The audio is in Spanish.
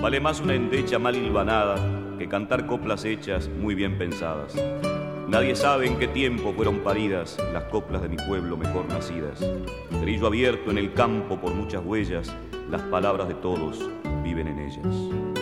Vale más una endecha mal hilvanada que cantar coplas hechas muy bien pensadas. Nadie sabe en qué tiempo fueron paridas las coplas de mi pueblo mejor nacidas. Grillo abierto en el campo por muchas huellas, las palabras de todos viven en ellas.